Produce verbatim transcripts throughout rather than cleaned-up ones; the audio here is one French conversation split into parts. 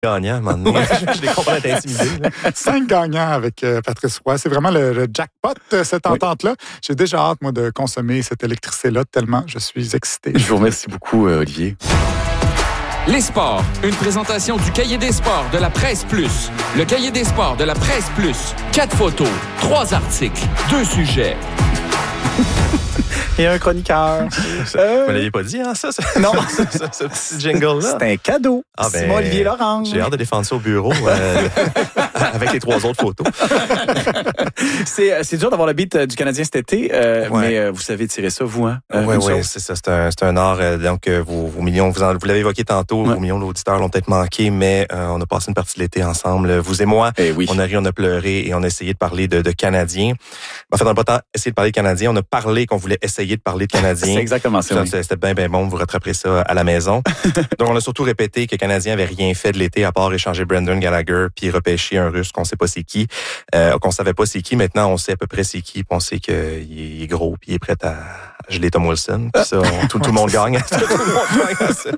gagnants, à un moment donné. Je les comprends être intimidés. Là. Cinq gagnants avec euh, Patrice Roy. C'est vraiment le, le jackpot, euh, cette entente-là. Oui. J'ai déjà hâte, moi, de consommer cette électricité-là tellement je suis excité. Je vous remercie beaucoup, euh, Olivier. Les sports, une présentation du Cahier des sports de la Presse Plus. Le Cahier des sports de la Presse Plus. Quatre photos, trois articles, deux sujets. Et un chroniqueur. Euh... Vous ne l'aviez pas dit, hein, ça? ça non. ce, ce, ce petit jingle-là. C'est un cadeau. Ah ben, Simon-Olivier Lorange. J'ai hâte de défendre ça au bureau euh, avec les trois autres photos. c'est, c'est dur d'avoir le beat du Canadien cet été, euh, ouais. mais euh, vous savez tirer ça, vous, hein? Euh, oui, oui, c'est ça. C'est un, c'est un art. Euh, donc, euh, vos, vos millions, vous, en, vous l'avez évoqué tantôt, ouais. vos millions d'auditeurs l'ont peut-être manqué, mais euh, on a passé une partie de l'été ensemble. Vous et moi, eh oui. on a ri, on a pleuré et on a essayé de parler de, de Canadiens. En fait, on n'a pas tant essayé de parler de Canadiens, on a parlé qu'on voulait essayer de parler de Canadiens. C'est exactement ça. ça oui. C'était bien, bien bon. Vous rattraperez ça à la maison. Donc, on a surtout répété que les Canadiens n'avaient rien fait de l'été à part échanger Brendan Gallagher puis repêcher un Russe qu'on ne sait pas c'est qui, euh, qu'on savait pas c'est qui. Maintenant, on sait à peu près c'est qui. Puis on sait qu'il est gros puis il est prêt à geler Tom Wilson. Puis ça, on, tout, tout le monde gagne. tout le monde gagne ça.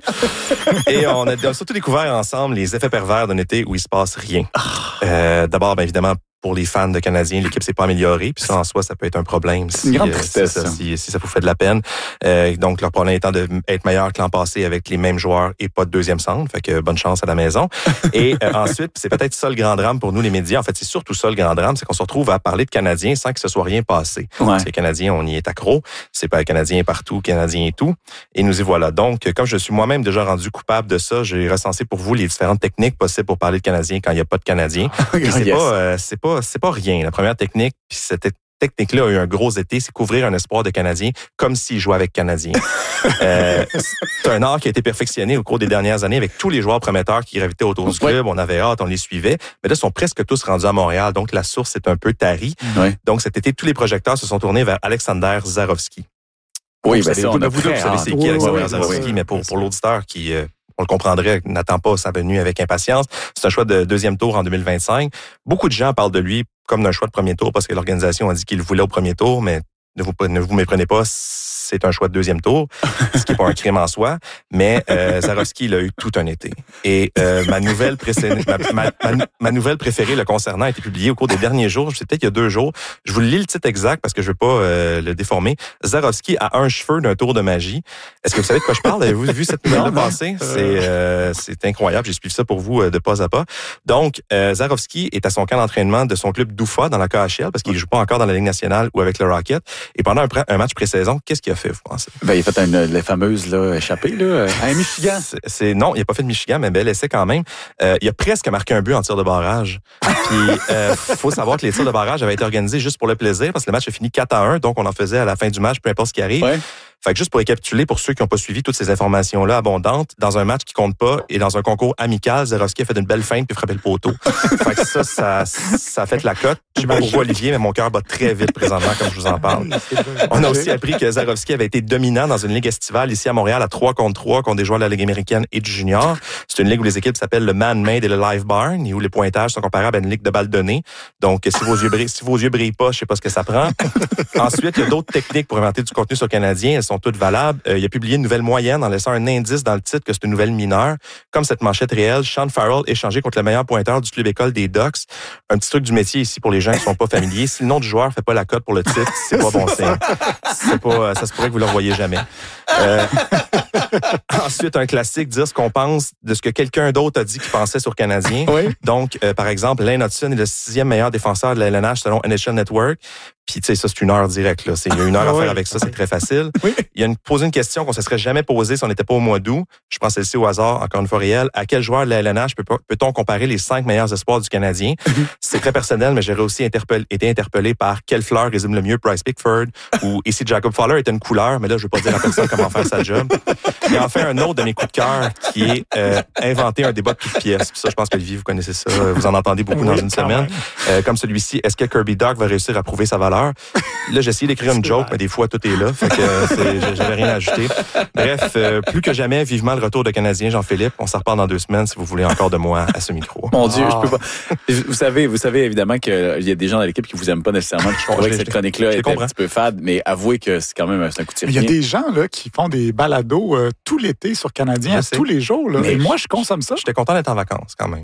Et on a surtout découvert ensemble les effets pervers d'un été où il se passe rien. Euh, d'abord, bien évidemment, pour les fans de Canadiens, l'équipe s'est pas améliorée. Puis ça, en soi, ça peut être un problème si, une grande euh, tristesse, ça, si, si ça vous fait de la peine. Euh, donc, leur problème étant d'être meilleur que l'an passé avec les mêmes joueurs et pas de deuxième centre. Fait que bonne chance à la maison. Et euh, ensuite, c'est peut-être ça le grand drame pour nous, les médias. En fait, c'est surtout ça le grand drame, c'est qu'on se retrouve à parler de Canadiens sans que ce soit rien passé. Ouais. Les Canadiens, on y est accro. C'est pas Canadien partout, Canadien et tout. Et nous y voilà. Donc, comme je suis moi-même déjà rendu coupable de ça, j'ai recensé pour vous les différentes techniques possibles pour parler de Canadiens quand il n'y a pas de Canadiens. Et c'est yes. pas, euh, c'est pas, c'est pas rien. La première technique, puis cette technique-là a eu un gros été, c'est couvrir un espoir de Canadien comme s'il jouait avec Canadiens. euh, c'est un art qui a été perfectionné au cours des dernières années avec tous les joueurs prometteurs qui gravitaient autour du club. On avait hâte, on les suivait. Mais là, ils sont presque tous rendus à Montréal, donc la source est un peu tarie. Ouais. Donc cet été, tous les projecteurs se sont tournés vers Alexander Zarovski. Oui, ben c'est on a vous deux, vous savez c'est qui Alexander oui, Zarovski, oui, mais pour, pour l'auditeur qui... Euh, on le comprendrait, n'attend pas sa venue avec impatience. C'est un choix de deuxième tour en deux mille vingt-cinq. Beaucoup de gens parlent de lui comme d'un choix de premier tour parce que l'organisation a dit qu'il le voulait au premier tour, mais ne vous, ne vous méprenez pas, c'est un choix de deuxième tour, ce qui n'est pas un crime en soi. Mais euh, Zarovski, il a eu tout un été. Et euh, ma nouvelle précédée, ma, ma, ma, ma nouvelle préférée le concernant a été publiée au cours des derniers jours. C'est peut-être il y a deux jours. Je vous lis le titre exact parce que je ne veux pas euh, le déformer. Zarovski a un cheveu d'un tour de magie. Est-ce que vous savez de quoi je parle? Avez-vous vu cette nouvelle-là passer? C'est, euh, c'est incroyable. J'ai suivi ça pour vous euh, de pas à pas. Donc, euh, Zarovski est à son camp d'entraînement de son club d'Oufa dans la K H L parce qu'il ne joue pas encore dans la Ligue nationale ou avec le Rocket. Et pendant un, un match pré-saison, qu'est-ce qu'il a fait, vous pensez? Ben, il a fait une, les fameuses là, échappées là, à Michigan. C'est, c'est, non, il n'a pas fait de Michigan, mais bel essai quand même. Euh, il a presque marqué un but en tir de barrage. Puis, euh, faut savoir que les tirs de barrage avaient été organisés juste pour le plaisir parce que le match a fini quatre à un, donc on en faisait à la fin du match, peu importe ce qui arrive. Ouais. Fait que juste pour récapituler, pour ceux qui n'ont pas suivi toutes ces informations-là abondantes, dans un match qui compte pas et dans un concours amical, Zarovski a fait une belle feinte puis frappé le poteau. Fait que ça, ça, ça a fait la cote. Je sais pas pour vous, Olivier, mais mon cœur bat très vite présentement, comme je vous en parle. On a aussi appris que Zarovski avait été dominant dans une ligue estivale ici à Montréal à trois contre trois contre des joueurs de la Ligue américaine et du junior. C'est une ligue où les équipes s'appellent le Man-Made et le Live Barn et où les pointages sont comparables à une ligue de balles données. Donc, si vos yeux brillent, si vos yeux brillent pas, je sais pas ce que ça prend. Ensuite, il y a d'autres techniques pour inventer du contenu sur le Canadien. Elles sont toutes valables. Euh, il a publié une nouvelle moyenne en laissant un indice dans le titre que c'est une nouvelle mineure. Comme cette manchette réelle, Sean Farrell échangé contre le meilleur pointeur du club école des Ducks. Un petit truc du métier ici pour les gens qui sont pas familiers. Si le nom du joueur fait pas la cote pour le titre, c'est pas bon signe. C'est pas, ça se pourrait que vous le revoyez jamais. Euh, ensuite, un classique, dire ce qu'on pense de ce que quelqu'un d'autre a dit qu'il pensait sur Canadien. Oui. Donc, euh, par exemple, Lane Hudson est le sixième meilleur défenseur de la L N H selon N H L Network. Puis, tu sais, ça, c'est une heure directe, là. C'est, il y a une heure à oui. faire avec ça, c'est très facile. Oui. Il y a une, posé une question qu'on se serait jamais posée si on n'était pas au mois d'août. Je prends celle-ci au hasard, encore une fois réelle. À quel joueur de la L N H peut, peut-on comparer les cinq meilleurs espoirs du Canadien? C'est très personnel, mais j'aurais aussi interpellé, été interpellé par quelle fleur résume le mieux Bryce Pickford ou ici Jacob Fowler est une couleur, mais là, je veux pas dire à personne comment faire sa job. Et enfin, un autre de mes coups de cœur qui est euh, inventer un débat de toutes pièces. Puis ça, je pense que Olivier, vous connaissez ça. Vous en entendez beaucoup oui, dans une semaine. Euh, comme celui-ci, est-ce que Kirby Dach va réussir à prouver sa valeur? Là, j'ai essayé d'écrire une joke, mais des fois, tout est là. Fait que c'est, j'avais rien à ajouter. Bref, euh, plus que jamais, vivement le retour de Canadien, Jean-Philippe. On s'en reparle dans deux semaines si vous voulez encore de moi à ce micro. Mon Dieu, ah. je peux pas. Vous savez, vous savez évidemment qu'il y a des gens dans l'équipe qui vous aiment pas nécessairement. Je crois que cette chronique-là était un petit peu fade, mais avouez que c'est quand même c'est un coup de tir. Il y a des gens là qui font des balados euh, tout l'été sur Canadien, Je à sais. tous les jours. Là. Mais Et moi, je consomme ça. J'étais content d'être en vacances quand même.